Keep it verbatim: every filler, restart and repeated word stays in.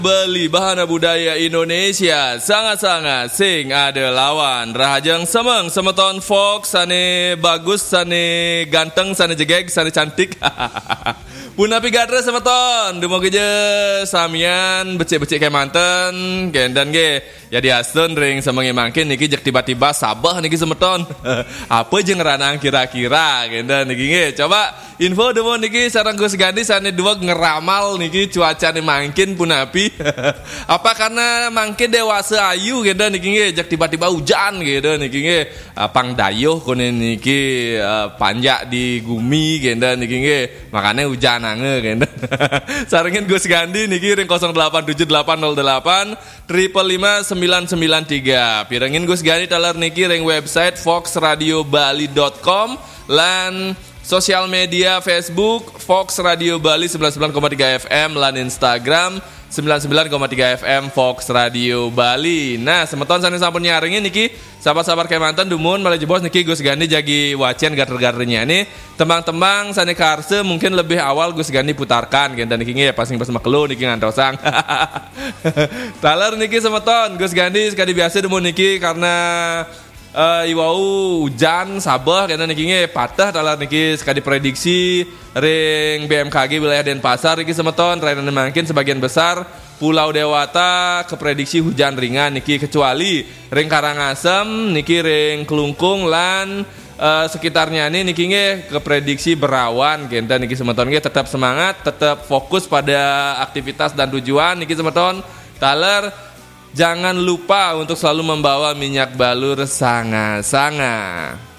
Beli bahana budaya Indonesia sangat-sangat sing ada lawan rahajeng semeng semeton Fox sane bagus sane ganteng sane jegeg sane cantik Punapi gadre semeton Dumo geje samian becik-becik kayak manten gendan ge ya diasten ring semengi mangkin niki jek tiba-tiba sabah niki semeton apa jeung ranang kira-kira gendan niki ge coba info dumo niki sareng Gus Gandhi sane dua ngeramal niki cuaca nih mangkin punapi apa karena mangkin dewasa ayu gitu niki ge jak tiba-tiba hujan gitu niki ge pang dayuh kunin niki uh, panjak di gumi gitu niki ge makanya hujan ange gitu sarengin Gus Gandhi niki ring nol delapan tujuh delapan nol delapan lima lima sembilan sembilan tiga pirengin Gus Gandhi talar niki ring website fox radio bali dot com lan sosial media Facebook Fox Radio Bali sembilan puluh sembilan koma tiga F M lan Instagram sembilan puluh sembilan koma tiga F M Fox Radio Bali. Nah, semeton sane sampun nyaringin niki sabar-sabar kemanten dumun malah jebos niki Gus Gandhi jagi wacen gater-gaternya nih. Tembang-tembang sane karse mungkin lebih awal Gus Gandhi putarkan gen dan niki ya pasing pas makelu niki ngantosang. Taler niki semeton Gus Gandhi sekali biasa dumun niki karena Uh, iwau hujan sabah karena niki nge patah talar niki sekali prediksi ring B M K G wilayah Denpasar niki semeton rainan mangkin sebagian besar Pulau Dewata keprediksi hujan ringan niki kecuali ring Karangasem niki ring Kelungkung lan uh, sekitarnya ini niki nge keprediksi berawan genta niki semeton nge tetap semangat tetap fokus pada aktivitas dan tujuan niki semeton taler. Jangan lupa untuk selalu membawa minyak balur sanga-sanga.